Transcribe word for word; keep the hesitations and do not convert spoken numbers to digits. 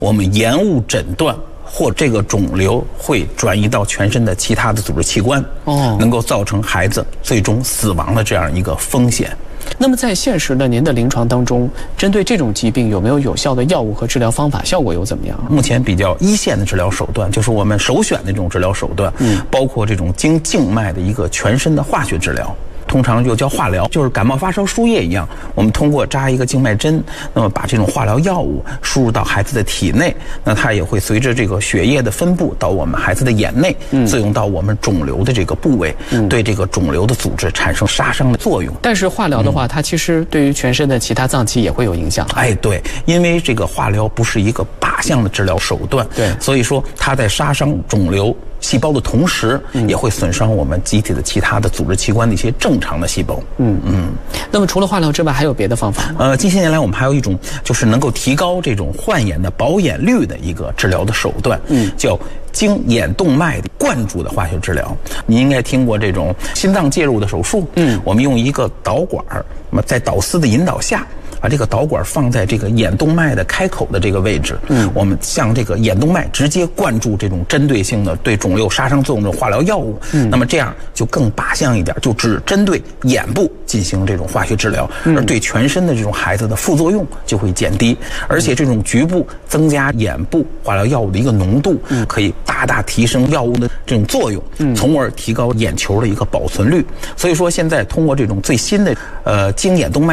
我们延误诊断，或这个肿瘤会转移到全身的其他的组织器官，哦，能够造成孩子最终死亡的这样一个风险。 那么在现实的您的临床当中，针对这种疾病有没有有效的药物和治疗方法？效果又怎么样？ 目前比较一线的治疗手段，就是我们首选的这种治疗手段，嗯，包括这种经静脉的一个全身的化学治疗。通常又叫化疗，就是感冒发烧输液一样，我们通过扎一个静脉针，那么把这种化疗药物输入到孩子的体内，那它也会随着这个血液的分布到我们孩子的眼内，嗯，作用到我们肿瘤的这个部位，嗯，对这个肿瘤的组织产生杀伤的作用。 但是化疗的话，嗯，它其实对于全身的其他脏器也会有影响。 哎，对，因为这个化疗不是一个靶向的治疗手段，对，所以说它在杀伤肿瘤细胞的同时，嗯，也会损伤我们机体的其他的组织器官的一些正常的细胞。 嗯嗯。那么除了化疗之外，还有别的方法吗？ 呃，近些年来我们还有一种就是能够提高这种患眼的保眼率的一个治疗的手段，嗯，叫经眼动脉灌注的化学治疗。你应该听过这种心脏介入的手术，嗯，我们用一个导管，那么在导丝的引导下，把这个导管放在这个眼动脉的开口的这个位置，嗯，我们向这个眼动脉直接灌注这种针对性的对肿瘤杀伤作用的化疗药物，嗯，那么这样就更靶向一点，就只针对眼部进行这种化学治疗，嗯，而对全身的这种孩子的副作用就会减低，而且这种局部增加眼部化疗药物的一个浓度，嗯，可以大大提升药物的这种作用，嗯，从而提高眼球的一个保存率。所以说现在通过这种最新的呃经眼动脉